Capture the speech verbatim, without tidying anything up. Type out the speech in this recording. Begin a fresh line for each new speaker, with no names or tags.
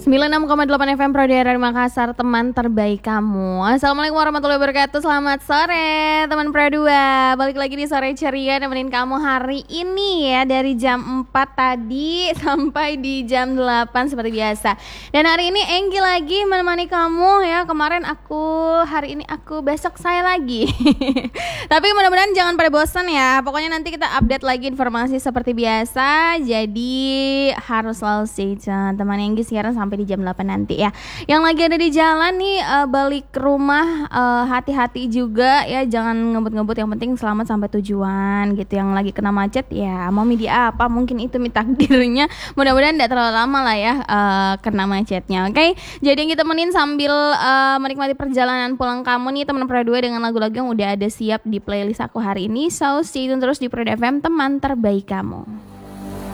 sembilan puluh enam koma delapan F M Pro Daerah Makassar, teman terbaik kamu. Assalamualaikum warahmatullahi wabarakatuh. Selamat sore teman Pro dua. Balik lagi di Sore Ceria nemenin kamu hari ini ya, dari jam empat tadi sampai di jam delapan seperti biasa. Dan hari ini Enggi lagi menemani kamu ya. Kemarin aku, hari ini aku, besok saya lagi. Tapi mudah-mudahan jangan pada bosan ya. Pokoknya nanti kita update lagi informasi seperti biasa. Jadi harus selalu stay tune teman Enggi siaran sampai di jam delapan nanti ya. Yang lagi ada di jalan nih uh, balik ke rumah, uh, hati-hati juga ya, jangan ngebut-ngebut, yang penting selamat sampai tujuan gitu. Yang lagi kena macet ya mau media apa, mungkin itu mi takdirnya. Mudah-mudahan tidak terlalu lama lah ya uh, kena macetnya. Oke, okay? Jadi yang kita temenin sambil uh, menikmati perjalanan pulang kamu nih teman Pro dua dengan lagu-lagu yang udah ada siap di playlist aku hari ini. So stay tune terus di Pro F M, teman terbaik kamu.